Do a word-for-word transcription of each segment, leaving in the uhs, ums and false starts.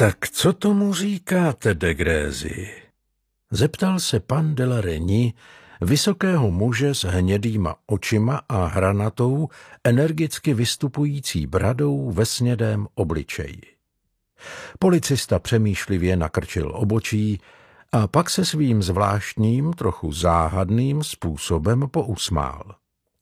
Tak co tomu říkáte, de Grézy? Zeptal se pan de la Reynie, vysokého muže s hnědýma očima a hranatou, energicky vystupující bradou ve snědém obličeji. Policista přemýšlivě nakrčil obočí a pak se svým zvláštním, trochu záhadným způsobem pousmál.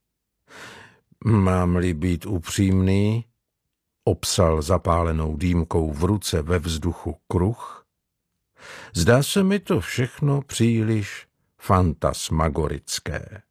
Mám-li být upřímný, opsal zapálenou dýmkou v ruce ve vzduchu kruh, zdá se mi to všechno příliš fantasmagorické.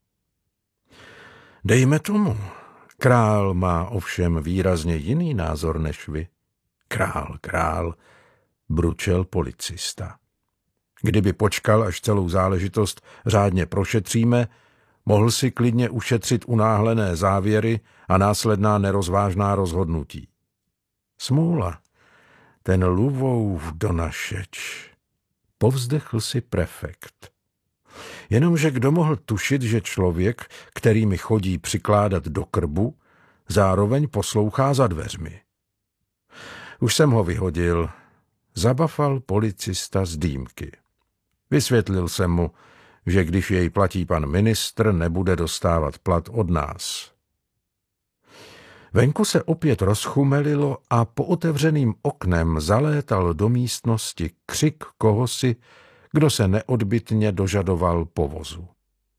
Dejme tomu, král má ovšem výrazně jiný názor než vy. Král, král, bručel policista. Kdyby počkal, až celou záležitost řádně prošetříme, mohl si klidně ušetřit unáhlené závěry a následná nerozvážná rozhodnutí. Smůla, ten Lvův donašeč, povzdechl si prefekt. Jenomže kdo mohl tušit, že člověk, který mi chodí přikládat do krbu, zároveň poslouchá za dveřmi. Už jsem ho vyhodil, zabafal policista z dýmky. Vysvětlil jsem mu, že když jej platí pan ministr, nebude dostávat plat od nás. Venku se opět rozchumelilo a po otevřeným oknem zalétal do místnosti křik kohosi, kdo se neodbytně dožadoval povozu.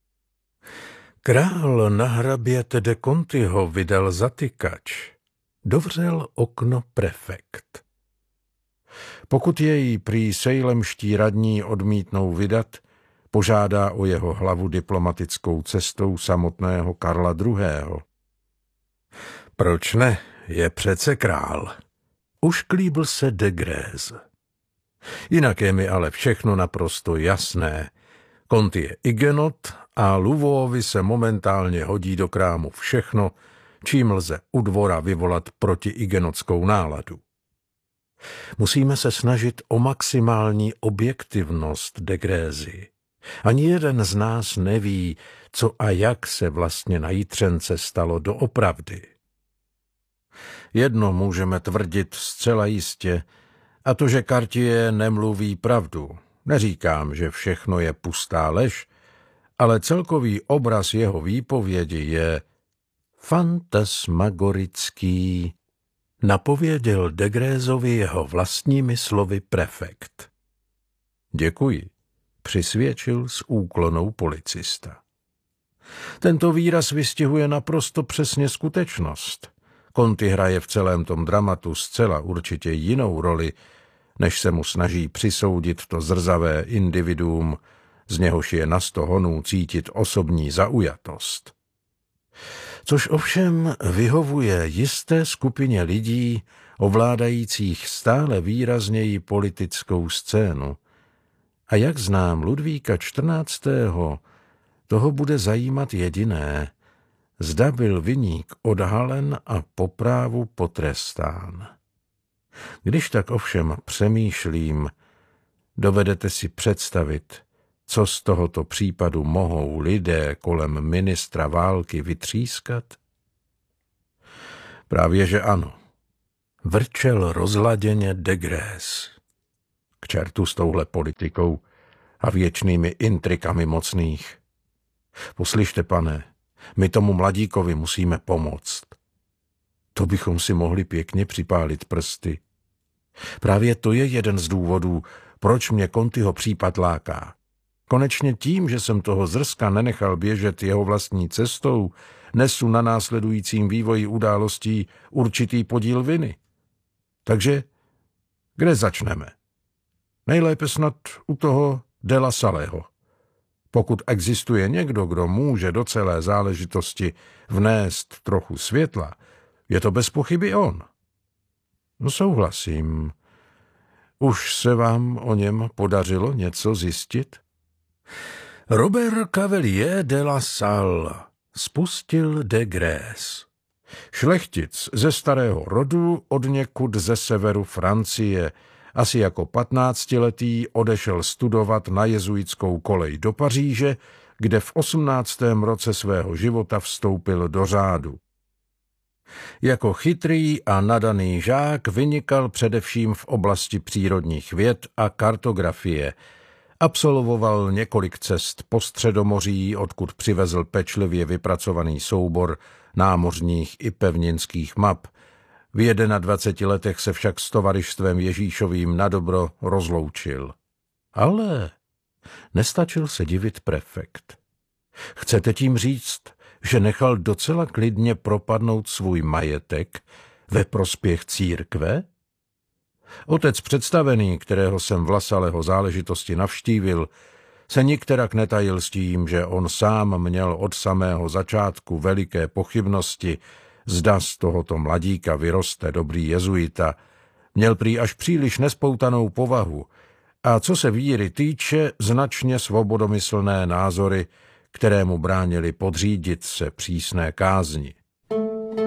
Král na hraběte de Contiho vydal zatykač. Dovřel okno prefekt. Pokud jej prý sejlemští radní odmítnou vydat, požádá o jeho hlavu diplomatickou cestou samotného Karla druhého. Proč ne? Je přece král. Ušklíbl se de Gréz. Jinak je mi ale všechno naprosto jasné. Conti je igenot a Lvůvi se momentálně hodí do krámu všechno, čím lze u dvora vyvolat protiigenotskou náladu. Musíme se snažit o maximální objektivnost, de Grézy. Ani jeden z nás neví, co a jak se vlastně na Jitřence stalo doopravdy. Jedno můžeme tvrdit zcela jistě, a to, že Cartier nemluví pravdu. Neříkám, že všechno je pustá lež, ale celkový obraz jeho výpovědi je fantasmagorický, napověděl de Grézovi jeho vlastními slovy prefekt. Děkuji, přisvědčil s úklonou policista. Tento výraz vystihuje naprosto přesně skutečnost. Conti hraje v celém tom dramatu zcela určitě jinou roli, než se mu snaží přisoudit to zrzavé individuum, z něhož je na sto honů cítit osobní zaujatost. Což ovšem vyhovuje jisté skupině lidí, ovládajících stále výrazněji politickou scénu. A jak znám Ludvíka čtrnáctého, toho bude zajímat jediné, zda byl viník odhalen a po právu potrestán. Když tak ovšem přemýšlím, dovedete si představit, co z tohoto případu mohou lidé kolem ministra války vytřískat? Právě že ano. Vrčel rozladěně de Gréz. K čertu s touhle politikou a věčnými intrikami mocných. Poslyšte, pane, my tomu mladíkovi musíme pomoct. To bychom si mohli pěkně připálit prsty. Právě to je jeden z důvodů, proč mě Contiho případ láká. Konečně tím, že jsem toho zrska nenechal běžet jeho vlastní cestou, nesu na následujícím vývoji událostí určitý podíl viny. Takže kde začneme? Nejlépe snad u toho de la Salleho. Pokud existuje někdo, kdo může do celé záležitosti vnést trochu světla, je to bez pochyby on. No, souhlasím. Už se vám o něm podařilo něco zjistit? Robert Cavelier de la Salle, spustil de Gréz. Šlechtic ze starého rodu, odněkud ze severu Francie, asi jako patnáctiletý odešel studovat na jezuitskou kolej do Paříže, kde v osmnáctém roce svého života vstoupil do řádu. Jako chytrý a nadaný žák vynikal především v oblasti přírodních věd a kartografie. Absolvoval několik cest po Středomoří, odkud přivezl pečlivě vypracovaný soubor námořních i pevninských map. V dvaceti jedné letech se však s tovaryšstvem Ježíšovým nadobro rozloučil. Ale nestačil se divit prefekt. Chcete tím říct, že nechal docela klidně propadnout svůj majetek ve prospěch církve? Otec představený, kterého jsem Vlasaleho záležitosti navštívil, se nikterak netajil s tím, že on sám měl od samého začátku veliké pochybnosti, zda z tohoto mladíka vyroste dobrý jezuita. Měl prý až příliš nespoutanou povahu a co se víry týče, značně svobodomyslné názory, které mu bránili podřídit se přísné kázni.